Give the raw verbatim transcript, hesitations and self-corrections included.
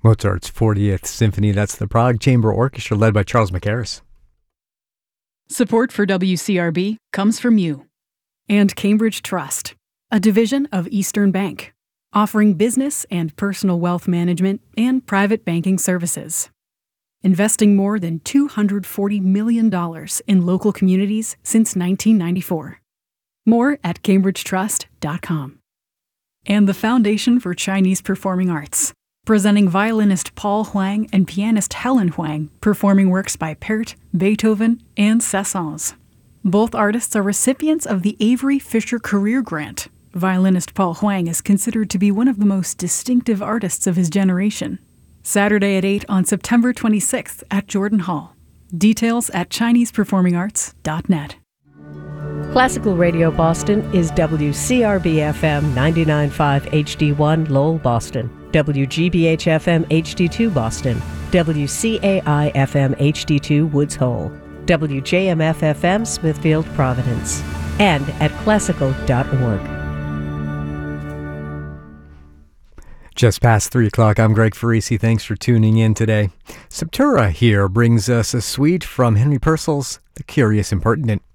Mozart's fortieth Symphony. That's the Prague Chamber Orchestra led by Charles Mackerras. Support for W C R B comes from you. And Cambridge Trust, a division of Eastern Bank, offering business and personal wealth management and private banking services. Investing more than two hundred forty million dollars in local communities since nineteen ninety-four. More at cambridge trust dot com. And the Foundation for Chinese Performing Arts, presenting violinist Paul Huang and pianist Helen Huang performing works by Pärt, Beethoven, and Saint-Saëns. Both artists are recipients of the Avery Fisher Career Grant. Violinist Paul Huang is considered to be one of the most distinctive artists of his generation. Saturday at eight on September twenty-sixth at Jordan Hall. Details at chinese performing arts dot net. Classical Radio Boston is W C R B F M ninety-nine point five H D one Lowell, Boston, W G B H F M H D two Boston, W C A I F M H D two Woods Hole, W J M F F M Smithfield, Providence, and at classical dot org. Just past three o'clock, I'm Greg Farisi. Thanks for tuning in today. Septura here brings us a suite from Henry Purcell's The Curious Impertinent.